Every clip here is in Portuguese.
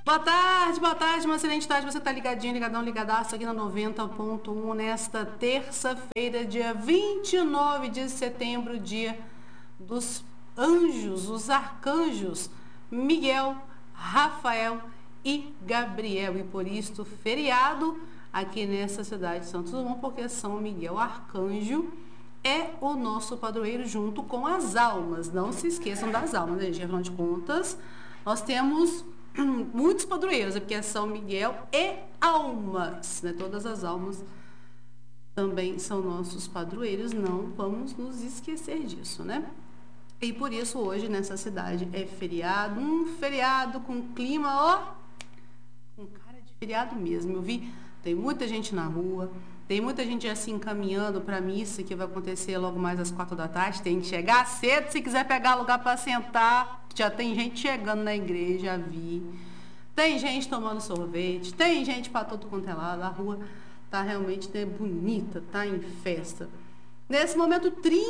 Boa tarde, uma excelente tarde. Você tá ligadinho, ligadão, ligadaço aqui na 90.1 nesta terça-feira, dia 29 de setembro, dia dos anjos, os arcanjos Miguel, Rafael e Gabriel. E por isso, feriado aqui nessa cidade de Santos Dumont, porque São Miguel Arcanjo é o nosso padroeiro junto com as almas. Não se esqueçam das almas, né, gente? Afinal de contas, nós temos muitos padroeiros, porque é São Miguel e almas, né? Todas as almas também são nossos padroeiros, não vamos nos esquecer disso, né? E por isso hoje nessa cidade é feriado, um feriado com clima, ó, com cara de feriado mesmo. Eu vi, tem muita gente na rua, tem muita gente assim encaminhando para a missa que vai acontecer logo mais às 4 da tarde. Tem que chegar cedo se quiser pegar lugar para sentar. Já tem gente chegando na igreja, já vi. Tem gente tomando sorvete, tem gente para todo quanto é lado. A rua tá realmente bonita, tá em festa. Nesse momento, 30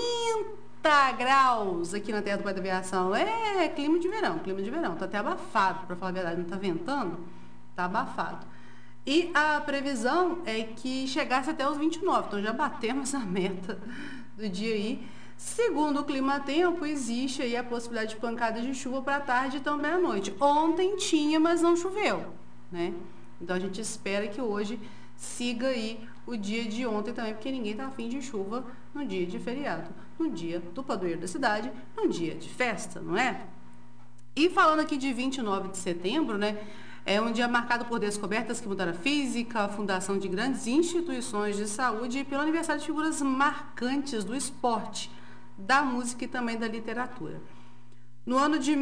graus aqui na Terra do Pai da Aviação. É clima de verão, clima de verão. Tá até abafado, para falar a verdade, não tá ventando, tá abafado. E a previsão é que chegasse até os 29, então já batemos a meta do dia aí. Segundo o Climatempo, existe aí a possibilidade de pancadas de chuva para a tarde e também à noite. Ontem tinha, mas não choveu, né? Então a gente espera que hoje siga aí o dia de ontem também, porque ninguém tá afim de chuva no dia de feriado, no dia do padroeiro da cidade, no dia de festa, não é? E falando aqui de 29 de setembro, né? É um dia marcado por descobertas que mudaram a física, a fundação de grandes instituições de saúde e pelo aniversário de figuras marcantes do esporte, da música e também da literatura. No ano de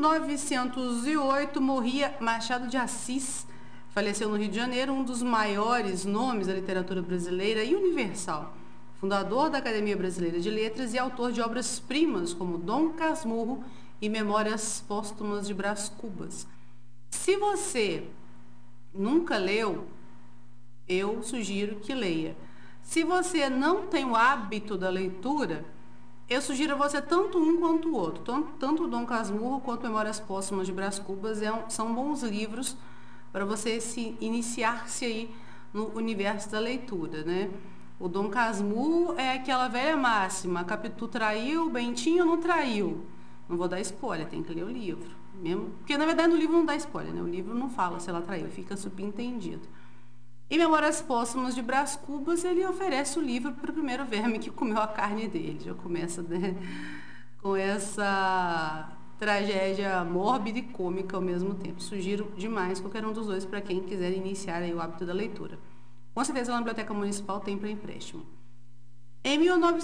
1908, morria Machado de Assis. Faleceu no Rio de Janeiro, um dos maiores nomes da literatura brasileira e universal. Fundador da Academia Brasileira de Letras e autor de obras-primas como Dom Casmurro e Memórias Póstumas de Brás Cubas. Se você nunca leu, eu sugiro que leia. Se você não tem o hábito da leitura, eu sugiro a você tanto um quanto o outro. Tanto o Dom Casmurro quanto Memórias Póstumas de Brás Cubas são bons livros para você iniciar-se aí no universo da leitura, né? O Dom Casmurro é aquela velha máxima: Capitu traiu, Bentinho não traiu. Não vou dar spoiler, tem que ler o livro. Mesmo, porque na verdade no livro não dá spoiler, né? O livro não fala se ela traiu, fica subentendido. Em Memórias Póstumas de Brás Cubas, ele oferece o livro para o primeiro verme que comeu a carne dele. Já começa, né, com essa tragédia mórbida e cômica ao mesmo tempo. Sugiro demais qualquer um dos dois para quem quiser iniciar aí o hábito da leitura. Com certeza na Biblioteca Municipal tem para empréstimo. Em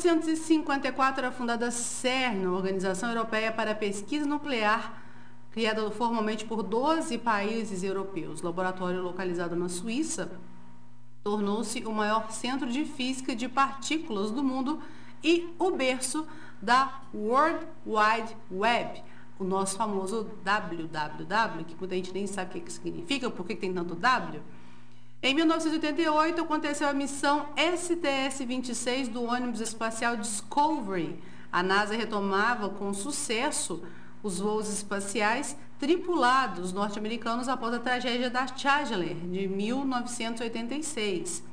1954 era fundada a CERN, a Organização Europeia para a Pesquisa Nuclear, criada formalmente por 12 países europeus. O laboratório localizado na Suíça tornou-se o maior centro de física de partículas do mundo e o berço da World Wide Web, o nosso famoso www, que muita gente nem sabe o que significa, por que tem tanto W. Em 1988 aconteceu a missão STS-26 do ônibus espacial Discovery. A NASA retomava com sucesso os voos espaciais tripulados norte-americanos após a tragédia da Challenger de 1986,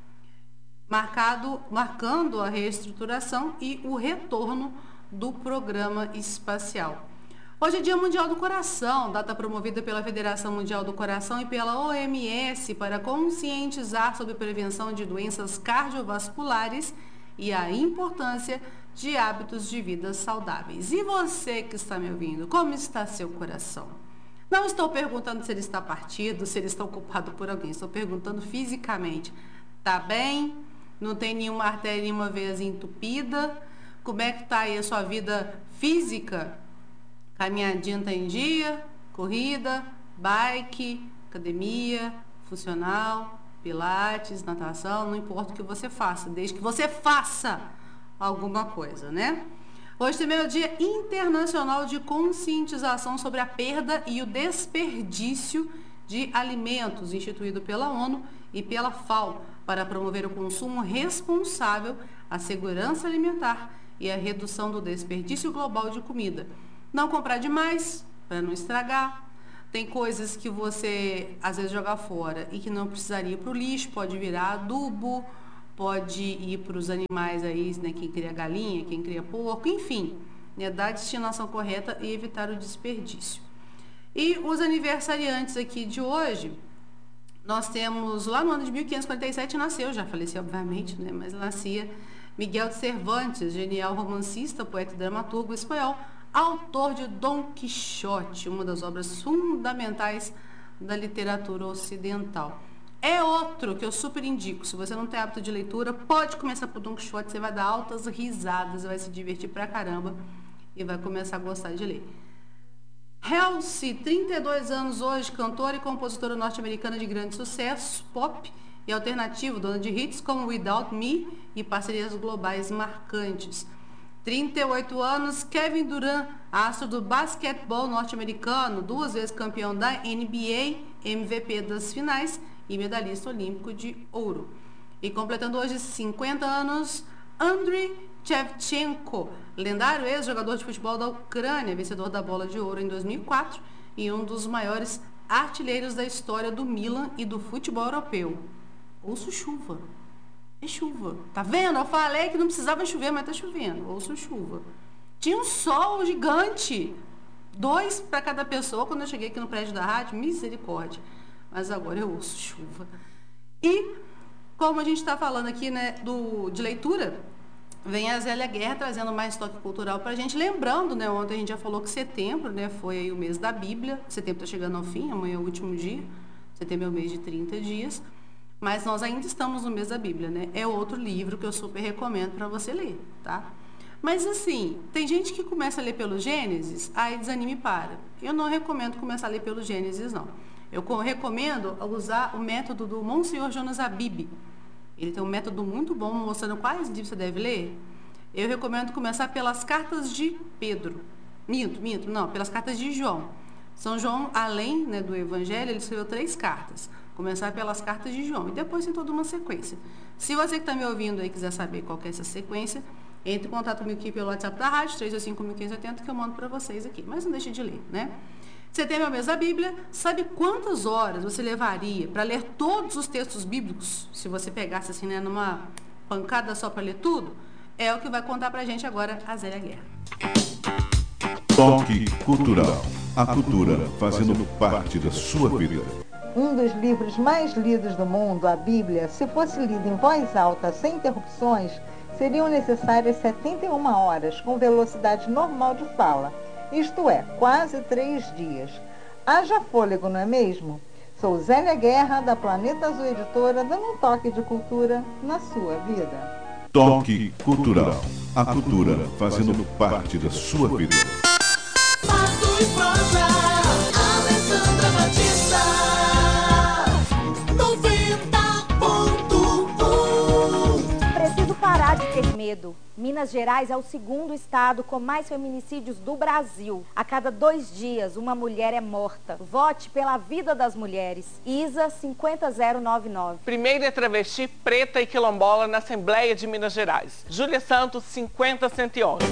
marcando a reestruturação e o retorno do programa espacial. Hoje é Dia Mundial do Coração, data promovida pela Federação Mundial do Coração e pela OMS para conscientizar sobre a prevenção de doenças cardiovasculares e a importância de hábitos de vida saudáveis. E você que está me ouvindo, como está seu coração? Não estou perguntando se ele está partido, se ele está ocupado por alguém, estou perguntando fisicamente. Tá bem? Não tem nenhuma artéria, nenhuma veia entupida? Como é que está aí a sua vida física? Caminhadinha está em dia? Corrida? Bike? Academia? Funcional? Pilates? Natação? Não importa o que você faça, desde que você faça alguma coisa, né? Hoje também é o Dia Internacional de Conscientização sobre a Perda e o Desperdício de Alimentos, instituído pela ONU e pela FAO, para promover o consumo responsável, a segurança alimentar e a redução do desperdício global de comida. Não comprar demais, para não estragar. Tem coisas que você, às vezes, joga fora e que não precisaria ir para o lixo, pode virar adubo, pode ir para os animais aí, né, quem cria galinha, quem cria porco, enfim, né, dar a destinação correta e evitar o desperdício. E os aniversariantes aqui de hoje, nós temos, lá no ano de 1547 nasceu, já faleceu obviamente, né, mas nascia Miguel de Cervantes, genial romancista, poeta e dramaturgo espanhol, autor de Dom Quixote, uma das obras fundamentais da literatura ocidental. É outro que eu super indico. Se você não tem hábito de leitura, pode começar por Dom Quixote, você vai dar altas risadas, vai se divertir pra caramba e vai começar a gostar de ler. Halsey, 32 anos hoje, cantora e compositora norte-americana de grande sucesso, pop e alternativo, dona de hits como Without Me e parcerias globais marcantes. 38 anos, Kevin Durant, astro do basquetebol norte-americano, 2 vezes campeão da NBA, MVP das finais e medalhista olímpico de ouro. E completando hoje 50 anos, Andriy Shevchenko, lendário ex-jogador de futebol da Ucrânia, vencedor da Bola de Ouro em 2004 e um dos maiores artilheiros da história do Milan e do futebol europeu. Ouço chuva. É chuva. Tá vendo? Eu falei que não precisava chover, mas tá chovendo. Ouço chuva. Tinha um sol gigante. 2 para cada pessoa quando eu cheguei aqui no prédio da rádio. Misericórdia. Mas agora eu ouço chuva. E, como a gente está falando aqui, né, de leitura, vem a Zélia Guerra trazendo mais toque cultural para a gente. Lembrando, né, ontem a gente já falou que setembro, né, foi aí o mês da Bíblia. Setembro está chegando ao fim, amanhã é o último dia. Setembro é o mês de 30 dias. Mas nós ainda estamos no mês da Bíblia, né? É outro livro que eu super recomendo para você ler, tá? Mas assim, tem gente que começa a ler pelo Gênesis, aí desanima e para. Eu não recomendo começar a ler pelo Gênesis, não. Eu recomendo usar o método do Monsenhor Jonas Abib. Ele tem um método muito bom, mostrando quais livros você deve ler. Eu recomendo começar pelas cartas de Pedro. Não, pelas cartas de João. São João, além, né, do Evangelho, ele escreveu 3 cartas. Começar pelas cartas de João e depois tem toda uma sequência. Se você que está me ouvindo aí quiser saber qual que é essa sequência, entre em contato comigo aqui pelo WhatsApp da rádio, 325-1580, que eu mando para vocês aqui. Mas não deixe de ler, né? Setembro é o mês da Bíblia. Sabe quantas horas você levaria para ler todos os textos bíblicos? Se você pegasse assim, né, numa pancada só para ler tudo? É o que vai contar para a gente agora a Zélia Guerra. Toque cultural. A cultura fazendo parte da sua vida. Um dos livros mais lidos do mundo, a Bíblia, se fosse lido em voz alta, sem interrupções, seriam necessárias 71 horas, com velocidade normal de fala. Isto é, quase 3 dias. Haja fôlego, não é mesmo? Sou Zélia Guerra, da Planeta Azul Editora, dando um toque de cultura na sua vida. Toque cultural. A cultura fazendo parte da sua vida. De ter medo. Minas Gerais é o 2º estado com mais feminicídios do Brasil. A cada 2 dias, uma mulher é morta. Vote pela vida das mulheres. ISA 50099. Primeira travesti preta e quilombola na Assembleia de Minas Gerais. Júlia Santos 50111.